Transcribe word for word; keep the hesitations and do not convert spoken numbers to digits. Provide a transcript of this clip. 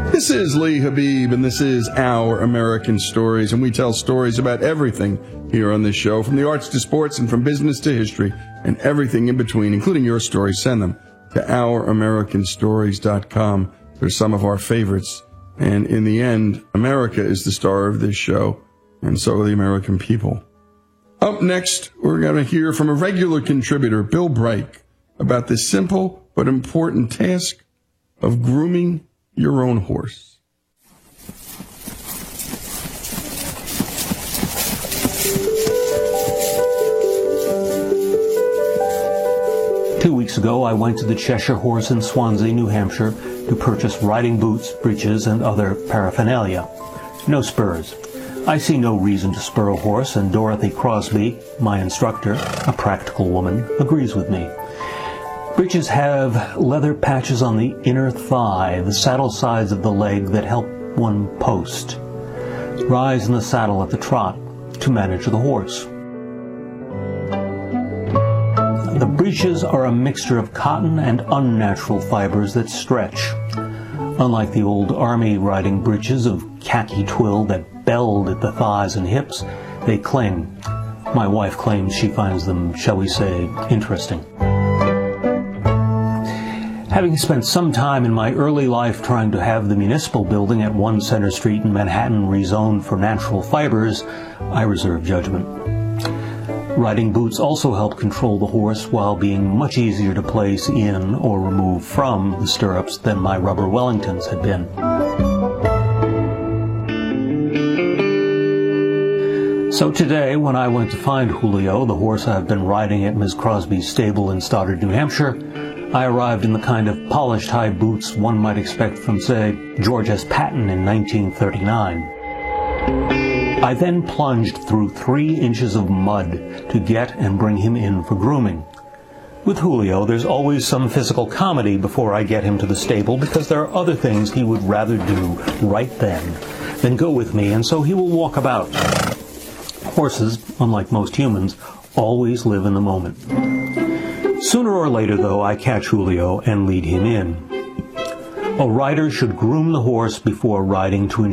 This is Lee Habib, and this is Our American Stories, and we tell stories about everything here on this show, from the arts to sports and from business to history and everything in between, including your stories. Send them to our american stories dot com. They're some of our favorites, and in the end, America is the star of this show, and so are the American people. Up next, we're going to hear from a regular contributor, Bill Bright, about the simple but important task of grooming your own horse. Two weeks ago, I went to the Cheshire Horse in Swansea, New Hampshire, to purchase riding boots, breeches, and other paraphernalia. No spurs. I see no reason to spur a horse, and Dorothy Crosby, my instructor, a practical woman, agrees with me. Breeches have leather patches on the inner thigh, the saddle sides of the leg that help one post. Rise in the saddle at the trot to manage the horse. The breeches are a mixture of cotton and unnatural fibers that stretch. Unlike the old army riding breeches of khaki twill that belled at the thighs and hips, they cling. My wife claims she finds them, shall we say, interesting. Having spent some time in my early life trying to have the municipal building at one Center Street in Manhattan rezoned for natural fibers, I reserve judgment. Riding boots also help control the horse while being much easier to place in or remove from the stirrups than my rubber Wellingtons had been. So today, when I went to find Julio, the horse I've been riding at Miz Crosby's stable in Stoddard, New Hampshire, I arrived in the kind of polished high boots one might expect from, say, George S. Patton in nineteen thirty-nine. I then plunged through three inches of mud to get and bring him in for grooming. With Julio, there's always some physical comedy before I get him to the stable, because there are other things he would rather do right then than go with me, and so he will walk about. Horses, unlike most humans, always live in the moment. Sooner or later, though, I catch Julio and lead him in. A rider should groom the horse before riding to ensure